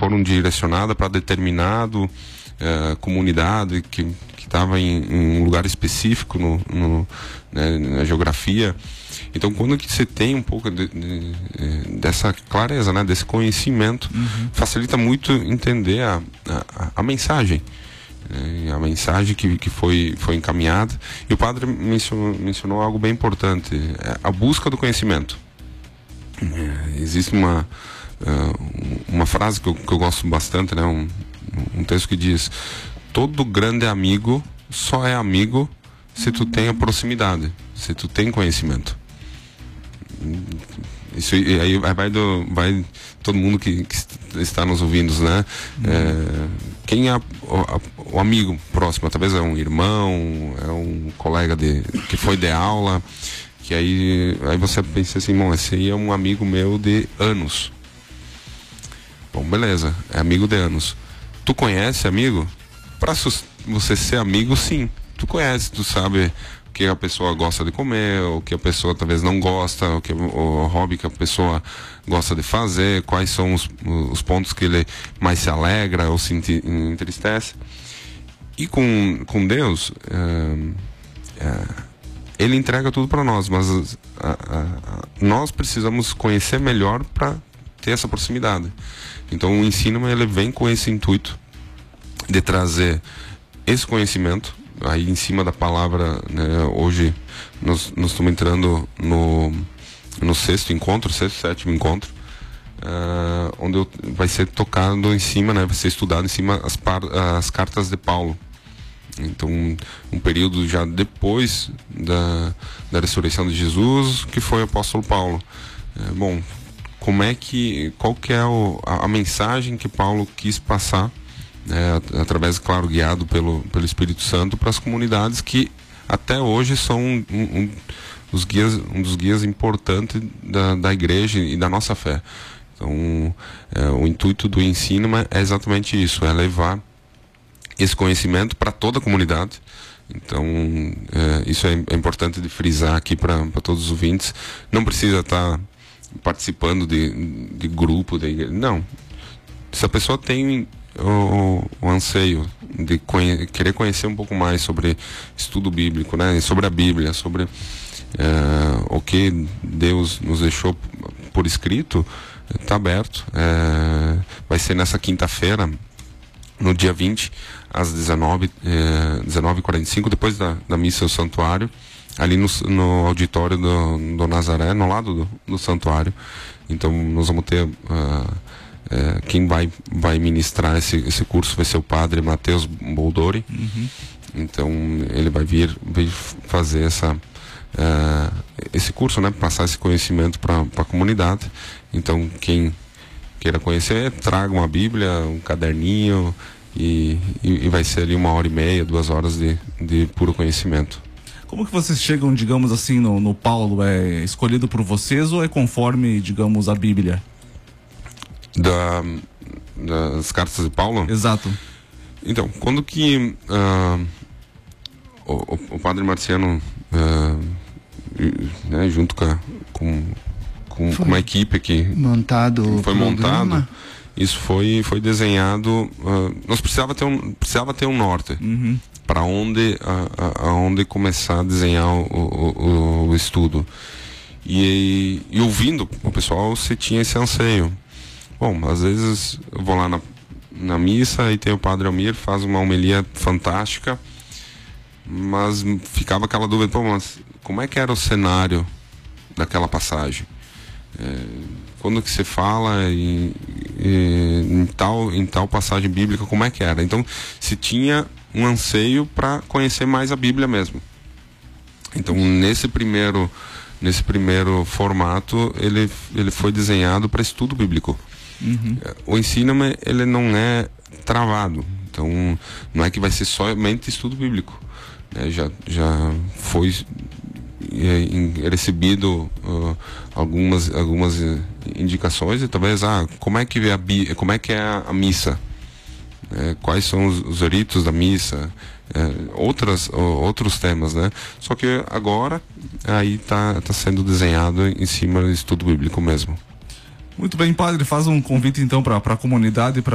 foram direcionadas para determinado comunidade que estava em um lugar específico né, na geografia. Então, quando que você tem um pouco dessa clareza, né, desse conhecimento, facilita muito entender a mensagem. A mensagem que foi encaminhada. E o padre mencionou algo bem importante: a busca do conhecimento. Existe uma frase que eu gosto bastante, né? Um texto que diz: todo grande amigo só é amigo se tu tem a proximidade, se tu tem conhecimento. Isso aí vai todo mundo que está nos ouvindo, né? Quem é o amigo próximo? Talvez é um irmão, é um colega que foi de aula, que aí você pensa assim: bom, esse aí é um amigo meu de anos. Bom, beleza, é amigo de anos. Tu conhece amigo? Para você ser amigo, sim. Tu conhece, tu sabe o que a pessoa gosta de comer, o que a pessoa talvez não gosta, o hobby que a pessoa gosta de fazer, quais são os pontos que ele mais se alegra ou se entristece. E com Deus, Ele entrega tudo para nós, mas nós precisamos conhecer melhor para ter essa proximidade. Então o ensino, ele vem com esse intuito de trazer esse conhecimento aí em cima da palavra, né? Hoje nós estamos entrando no sexto, sétimo encontro, onde vai ser tocado em cima, né? Vai ser estudado em cima as cartas de Paulo. Então, um período já depois da ressurreição de Jesus, que foi o apóstolo Paulo. Bom, qual que é a mensagem que Paulo quis passar, através, claro, guiado pelo Espírito Santo, para as comunidades que até hoje são um dos guias importantes da igreja e da nossa fé. Então, o intuito do ensino é exatamente isso, é levar esse conhecimento para toda a comunidade. Então, isso é importante de frisar aqui para todos os ouvintes. Não precisa estar participando de grupo, não. Se a pessoa tem o anseio de querer conhecer um pouco mais sobre estudo bíblico, né, sobre a Bíblia, sobre o que Deus nos deixou por escrito, está aberto. Vai ser nessa quinta-feira, no dia 20, às 19h45, depois da missa do santuário, ali no auditório do Nazaré, no lado do santuário. Então nós vamos ter quem vai ministrar esse curso vai ser o padre Matheus Boldori. Então ele vai vir fazer esse curso, né, passar esse conhecimento para a comunidade. Então quem queira conhecer, traga uma Bíblia, um caderninho, e vai ser ali 1h30, 2 horas de puro conhecimento. Como que vocês chegam, digamos assim, no Paulo? É escolhido por vocês ou é conforme, digamos, a Bíblia? Das cartas de Paulo? Exato. Então, quando que o padre Marciano, né, junto com uma equipe que foi montado, isso foi desenhado. Nós precisava ter um norte para onde começar a desenhar o estudo. E ouvindo o pessoal, você tinha esse anseio. Bom, às vezes eu vou lá na missa e tem o padre Almir, faz uma homilia fantástica, mas ficava aquela dúvida: pô, mas como é que era o cenário daquela passagem? Quando que você fala em tal passagem bíblica, como é que era? Então, se tinha um anseio para conhecer mais a Bíblia mesmo. Então, nesse primeiro formato, ele foi desenhado para estudo bíblico. O ensino, ele não é travado. Então, não é que vai ser somente estudo bíblico. Já foi recebido algumas indicações, e talvez como é que é a missa, quais são os ritos da missa, outros temas, né? Só que agora aí tá sendo desenhado em cima do estudo bíblico mesmo. Muito bem, padre, faz um convite então para a comunidade,